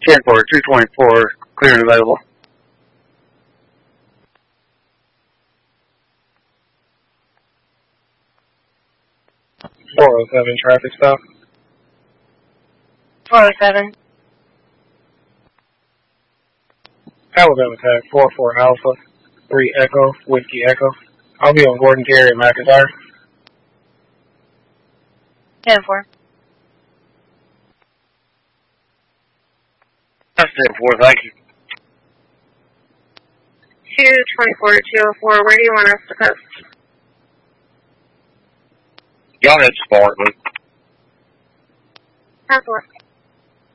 10 for 224, clear and available. 407 traffic stop. 407. Alabama tag 44 Alpha, 3 Echo, Whiskey Echo. I'll be on Gordon Terry and McIntyre. 10-4. That's 10-4, thank you. 224 204, where do you want us to post? Y'all had Spartan. 10-4.